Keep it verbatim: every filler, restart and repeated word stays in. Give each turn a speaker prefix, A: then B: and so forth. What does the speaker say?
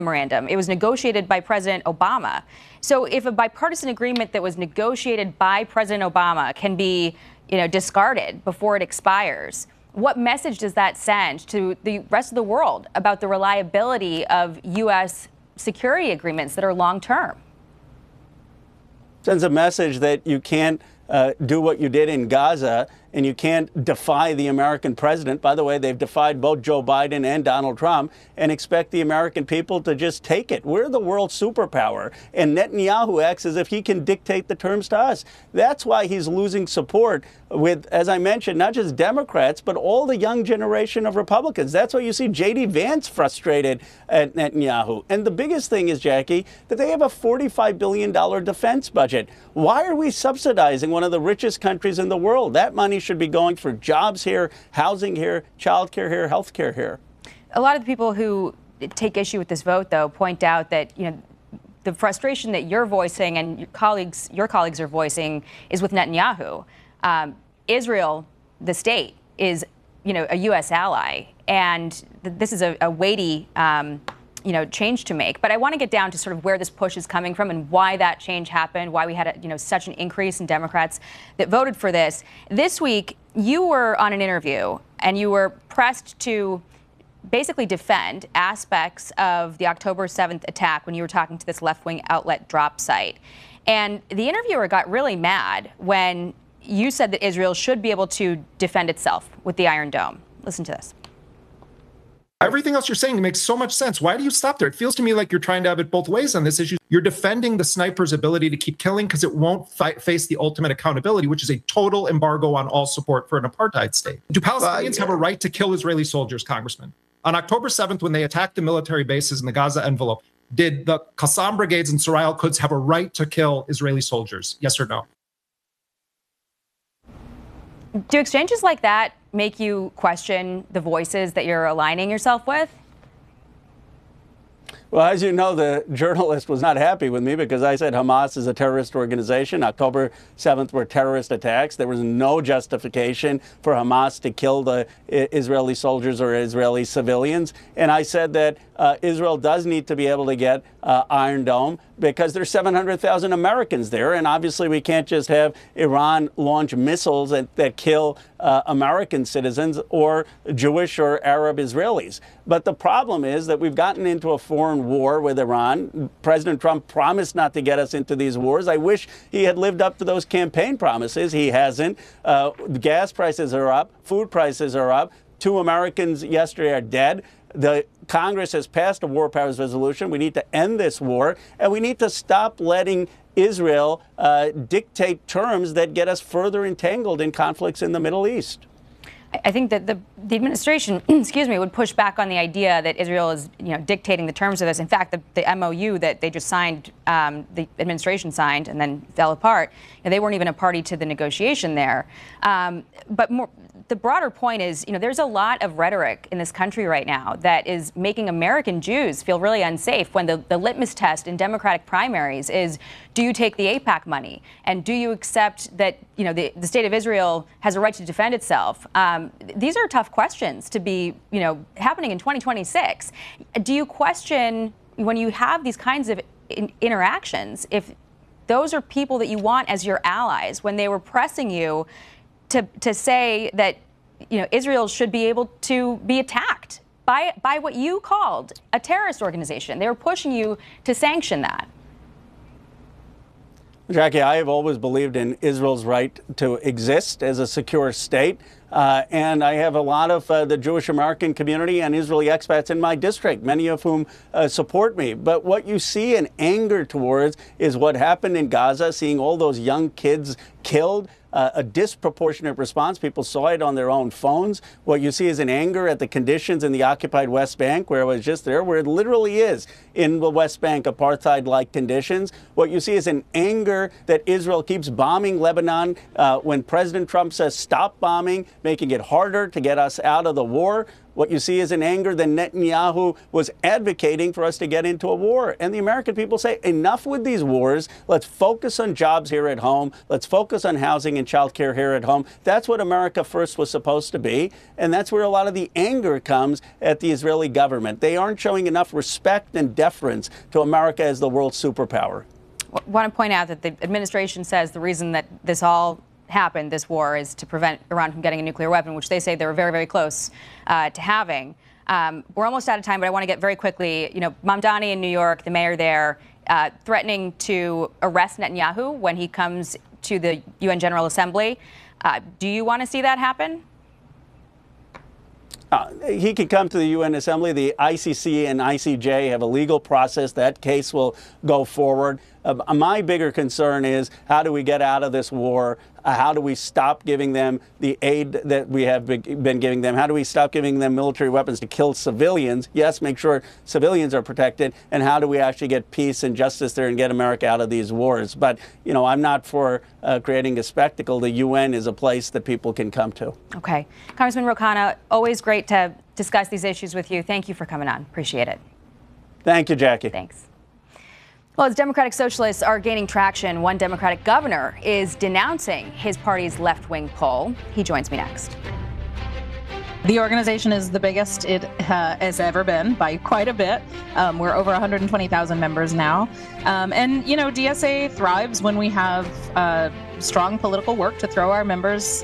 A: memorandum. It was negotiated by President Obama. So if a bipartisan agreement that was negotiated by President Obama can be, you know, discarded before it expires, what message does that send to the rest of the world about the reliability of U S security agreements that are long term?
B: Sends a message that you can't uh, do what you did in Gaza, and you can't defy the American president. By the way, they've defied both Joe Biden and Donald Trump, and expect the American people to just take it. We're the world superpower, and Netanyahu acts as if he can dictate the terms to us. That's why he's losing support with, as I mentioned, not just Democrats, but all the young generation of Republicans. That's why you see J D Vance frustrated at Netanyahu. And the biggest thing is, Jackie, that they have a forty-five billion dollars defense budget. Why are we subsidizing one of the richest countries in the world? That money should be going for jobs here, housing here, childcare here, healthcare here.
A: A lot of the people who take issue with this vote, though, point out that, you know, the frustration that you're voicing and your colleagues, your colleagues are voicing is with Netanyahu. Um, Israel, the state, is, you know, a U S ally, and th this is a, a weighty um, you know, change to make. But I want to get down to sort of where this push is coming from and why that change happened, why we had, a, you know, such an increase in Democrats that voted for this. This week, you were on an interview and you were pressed to basically defend aspects of the October seventh attack when you were talking to this left-wing outlet drop site. And the interviewer got really mad when you said that Israel should be able to defend itself with the Iron Dome. Listen to this.
C: Everything else you're saying makes so much sense. Why do you stop there? It feels to me like you're trying to have it both ways on this issue. You're defending the sniper's ability to keep killing because it won't fight, face the ultimate accountability, which is a total embargo on all support for an apartheid state. Do Palestinians uh, yeah. have a right to kill Israeli soldiers, Congressman? On October seventh, when they attacked the military bases in the Gaza envelope, did the Qassam brigades and Suraya al-Quds have a right to kill Israeli soldiers? Yes or no?
A: Do exchanges like that make you question the voices that you're aligning yourself with?
B: Well, as you know, the journalist was not happy with me because I said Hamas is a terrorist organization. October seventh were terrorist attacks. There was no justification for Hamas to kill the Israeli soldiers or Israeli civilians. And I said that uh, Israel does need to be able to get uh, Iron Dome because there's seven hundred thousand Americans there. And obviously we can't just have Iran launch missiles that, that kill uh, American citizens or Jewish or Arab Israelis. But the problem is that we've gotten into a foreign war with Iran. President Trump promised not to get us into these wars. I wish he had lived up to those campaign promises. He hasn't. Uh, gas prices are up. Food prices are up. Two Americans yesterday are dead. The Congress has passed a war powers resolution. We need to end this war, and we need to stop letting Israel uh, dictate terms that get us further entangled in conflicts in the Middle East.
A: I think that the, the administration, excuse me, would push back on the idea that Israel is, you know, dictating the terms of this. In fact, the, the M O U that they just signed, um, the administration signed and then fell apart, you know, they weren't even a party to the negotiation there. Um, but more, the broader point is, you know, there's a lot of rhetoric in this country right now that is making American Jews feel really unsafe when the, the litmus test in Democratic primaries is, do you take the AIPAC money? And do you accept that, you know, the, the state of Israel has a right to defend itself? Um, these are tough questions to be, you know, happening in twenty twenty-six. Do you question, when you have these kinds of in interactions, if those are people that you want as your allies, when they were pressing you to, to say that, you know, Israel should be able to be attacked by, by what you called a terrorist organization? They were pushing you to sanction that.
B: Jackie, I have always believed in Israel's right to exist as a secure state. Uh, and I have a lot of uh, the Jewish American community and Israeli expats in my district, many of whom uh, support me. But what you see in anger towards is what happened in Gaza, seeing all those young kids killed. Uh, a disproportionate response. People saw it on their own phones. What you see is an anger at the conditions in the occupied West Bank, where I was just there, where it literally is in the West Bank, apartheid-like conditions. What you see is an anger that Israel keeps bombing Lebanon uh, when President Trump says stop bombing, making it harder to get us out of the war. What you see is an anger that Netanyahu was advocating for us to get into a war. And the American people say, enough with these wars. Let's focus on jobs here at home. Let's focus on housing and child care here at home. That's what America First was supposed to be. And that's where a lot of the anger comes at the Israeli government. They aren't showing enough respect and deference to America as the world superpower.
A: I want to point out that the administration says the reason that this all happened, this war, is to prevent Iran from getting a nuclear weapon, which they say they were very, very close uh, to having. Um, we're almost out of time, but I want to get very quickly, you know, Mamdani in New York, the mayor there, uh, threatening to arrest Netanyahu when he comes to the U N General Assembly. Uh, do you want to see that happen?
B: Uh, he could come to the U N Assembly. The I C C and I C J have a legal process. That case will go forward. Uh, my bigger concern is, how do we get out of this war? Uh, how do we stop giving them the aid that we have been giving them? How do we stop giving them military weapons to kill civilians? Yes, make sure civilians are protected. And how do we actually get peace and justice there and get America out of these wars? But, you know, I'm not for uh, creating a spectacle. The U N is a place that people can come to.
A: Okay. Congressman Ro Khanna, always great to discuss these issues with you. Thank you for coming on. Appreciate it.
B: Thank you, Jackie.
A: Thanks. Well, as Democratic Socialists are gaining traction, one Democratic governor is denouncing his party's left-wing poll. He joins me next.
D: The organization is the biggest it uh, has ever been by quite a bit. Um, we're over one hundred twenty thousand members now. Um, and, you know, D S A thrives when we have uh, strong political work to throw our members